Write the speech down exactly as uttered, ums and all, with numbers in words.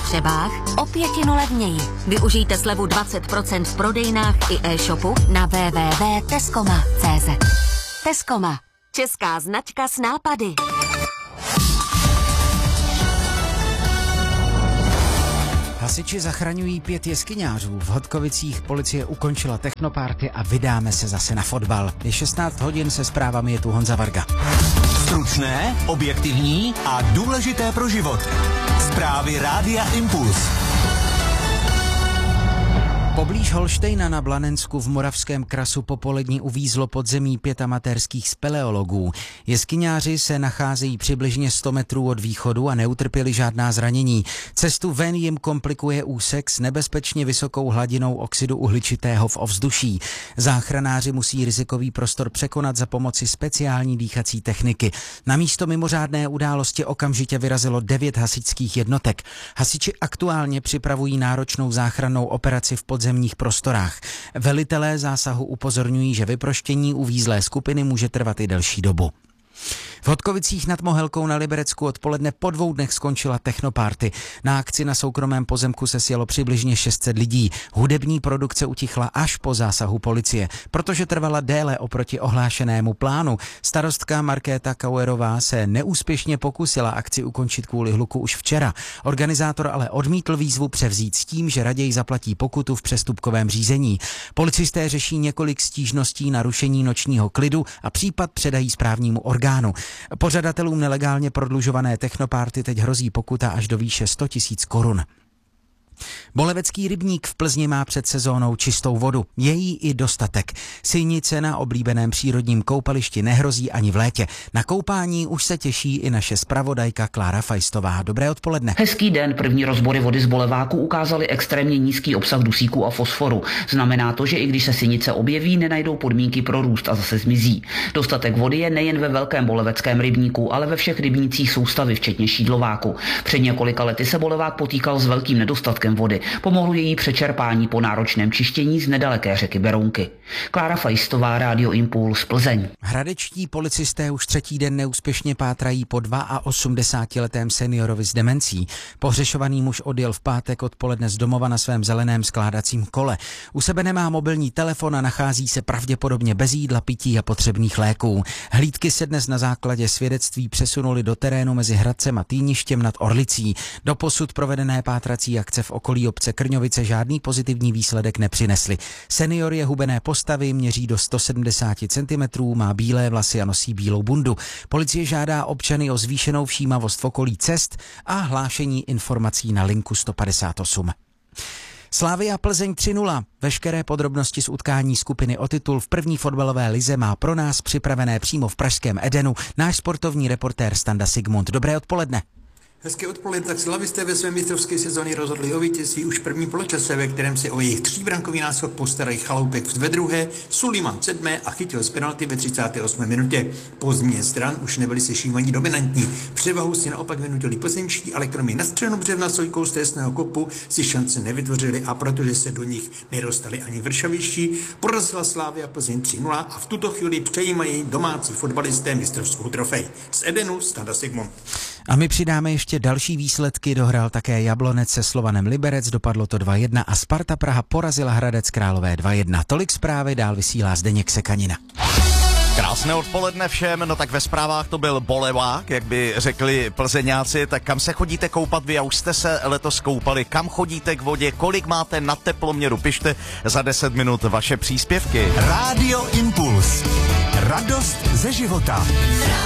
spotřebách o pětinu levněji. Využijte slevu dvacet procent v prodejnách i e-shopu na w w w tečka tescoma tečka c z. Tescoma. Česká značka s nápady. Hasiči zachraňují pět jeskyňářů. V Hodkovicích policie ukončila technopárty a vydáme se zase na fotbal. Je šestnáct hodin, se zprávami je tu Honza Varga. Stručné, objektivní a důležité pro život. Zprávy Rádia Impuls. Poblíž Holštejna na Blanensku v Moravském Krasu popolední uvízlo pod zemí pět amatérských speleologů. Jeskyňáři se nacházejí přibližně sto metrů od východu a neutrpěli žádná zranění. Cestu ven jim komplikuje úsek s nebezpečně vysokou hladinou oxidu uhličitého v ovzduší. Záchranáři musí rizikový prostor překonat za pomoci speciální dýchací techniky. Na místo mimořádné události okamžitě vyrazilo devět hasičských jednotek. Hasiči aktuálně připravují náročnou záchrannou operaci v podzemí zemních prostorách. Velitelé zásahu upozorňují, že vyproštění uvízlé skupiny může trvat i delší dobu. V Hodkovicích nad Mohelkou na Liberecku odpoledne po dvou dnech skončila technopárty. Na akci na soukromém pozemku se sjelo přibližně šest set lidí. Hudební produkce utichla až po zásahu policie, protože trvala déle oproti ohlášenému plánu. Starostka Markéta Kauerová se neúspěšně pokusila akci ukončit kvůli hluku už včera. Organizátor ale odmítl výzvu převzít s tím, že raději zaplatí pokutu v přestupkovém řízení. Policisté řeší několik stížností na rušení nočního klidu a případ předají správnímu orgánu. Pořadatelům nelegálně prodlužované technopárty teď hrozí pokuta až do výše sto tisíc korun. Bolevecký rybník v Plzni má před sezónou čistou vodu. Je jí i dostatek. Sinice na oblíbeném přírodním koupališti nehrozí ani v létě. Na koupání už se těší i naše zpravodajka Klára Fajstová. Dobré odpoledne. Hezký den. První rozbory vody z Boleváku ukázaly extrémně nízký obsah dusíku a fosforu. Znamená to, že i když se sinice objeví, nenajdou podmínky pro růst a zase zmizí. Dostatek vody je nejen ve velkém boleveckém rybníku, ale ve všech rybnících soustavy, včetně Šídlováku. Před několika lety se Bolevák potýkal s velkým nedostatkem vody. Pomohlo její přečerpání po náročném čištění z nedaleké řeky Berounky. Klára Fajstová, Rádio Impuls, Plzeň. Hradečtí policisté už třetí den neúspěšně pátrají po osmdesátiletém seniorovi s demencí. Pohřešovaný muž odjel v pátek odpoledne z domova na svém zeleném skládacím kole. U sebe nemá mobilní telefon a nachází se pravděpodobně bez jídla, pití a potřebných léků. Hlídky se dnes na základě svědectví přesunuli do terénu mezi Hradcem a Týništěm nad Orlicí. Doposud provedené pátrací akce v okolí obce Krňovice žádný pozitivní výsledek nepřinesly. Senior je hubené postavy, měří do sto sedmdesát centimetrů, má bílé vlasy a nosí bílou bundu. Policie žádá občany o zvýšenou všímavost v okolí cest a hlášení informací na linku sto padesát osm. Slavia Plzeň tři nula. Veškeré podrobnosti z utkání skupiny o titul v první fotbalové lize má pro nás připravené přímo v pražském Edenu náš sportovní reportér Standa Sigmund. Dobré odpoledne. Hezké odpoledne, tak slavisté ve své mistrovské sezóně rozhodli o vítězství už v prvním poločase, ve kterém se o jejich tříbrankový náskok postarají Chaloupek ve druhé, Suliman v sedmé a chytil z penalty ve třicáté osmé minutě. Po změně stran už nebyli sešívaní dominantní. Převahu si naopak vynutili plzeňští, ale kromě nastřenu břevna sojkou z trestného kopu si šance nevytvořili a protože se do nich nedostali ani vršaviští, porazila Slavia Plzeň tři nula a v tuto chvíli přejímají domácí fotbalisté mistrovskou trofej. Z Edenu Standa Sigmund. A my přidáme ještě další výsledky. Dohrál také Jablonec se Slovanem Liberec, dopadlo to dva jedna a Sparta Praha porazila Hradec Králové dva jedna. Tolik zprávy, dál vysílá Zdeněk Sekanina. Krásné odpoledne všem, no tak ve zprávách to byl Bolevák, jak by řekli Plzeňáci, tak kam se chodíte koupat vy a už jste se letos koupali, kam chodíte k vodě, kolik máte na teploměru, pište za deset minut vaše příspěvky. Rádio Impuls. Radost ze života.